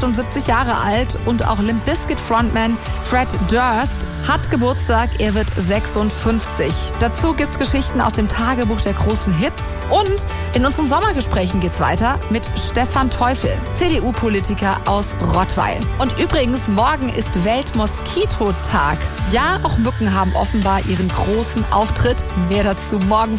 78 Jahre alt und auch Limp Bizkit Frontman Fred Durst hat Geburtstag, er wird 56. Dazu gibt's Geschichten aus dem Tagebuch der großen Hits und in unseren Sommergesprächen geht's weiter mit Stefan Teufel, CDU-Politiker aus Rottweil. Und übrigens, morgen ist Weltmoskitotag. Ja, auch Mücken haben offenbar ihren großen Auftritt. Mehr dazu morgen